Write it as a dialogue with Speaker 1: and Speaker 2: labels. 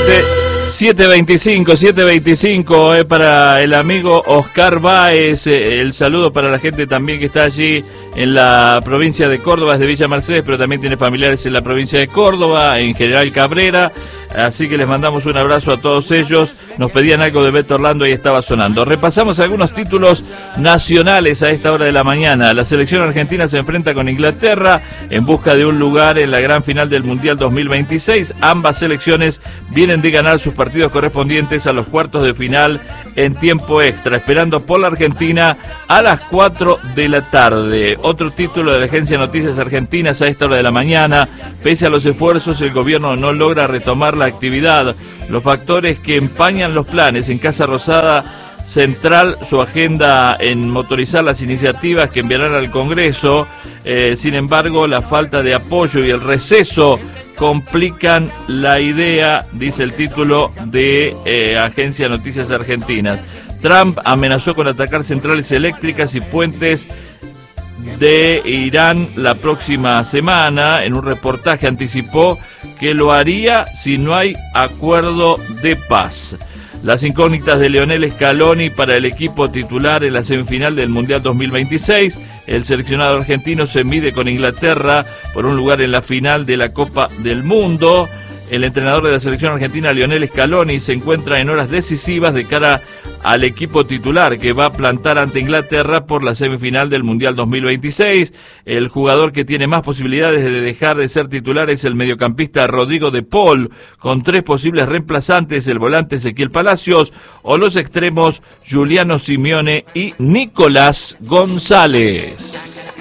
Speaker 1: 7:25 para el amigo Oscar Báez, el saludo para la gente también que está allí en la provincia de Córdoba, es de Villa Mercedes, pero también tiene familiares en la provincia de Córdoba, en General Cabrera, así que les mandamos un abrazo a todos ellos. Nos pedían algo de Beto Orlando y estaba sonando. Repasamos algunos títulos nacionales a esta hora de la mañana. La selección argentina se enfrenta con Inglaterra en busca de un lugar en la gran final del Mundial 2026. Ambas selecciones vienen de ganar sus partidos correspondientes a los cuartos de final en tiempo extra, esperando por la Argentina a las 4 de la tarde. Otro título de la Agencia de Noticias Argentinas a esta hora de la mañana: pese a los esfuerzos, el gobierno no logra retomar la actividad. Los factores que empañan los planes en Casa Rosada central su agenda en motorizar las iniciativas que enviarán al Congreso. Sin embargo, la falta de apoyo y el receso complican la idea, dice el título de Agencia de Noticias Argentinas. Trump amenazó con atacar centrales eléctricas y puentes de Irán la próxima semana. En un reportaje anticipó que lo haría si no hay acuerdo de paz. Las incógnitas de Lionel Scaloni para el equipo titular en la semifinal del Mundial 2026. El seleccionado argentino se mide con Inglaterra por un lugar en la final de la Copa del Mundo. El entrenador de la selección argentina, Lionel Scaloni, se encuentra en horas decisivas de cara al equipo titular que va a plantar ante Inglaterra por la semifinal del Mundial 2026. El jugador que tiene más posibilidades de dejar de ser titular es el mediocampista Rodrigo de Paul, con 3 posibles reemplazantes: el volante Ezequiel Palacios o los extremos Giuliano Simeone y Nicolás González.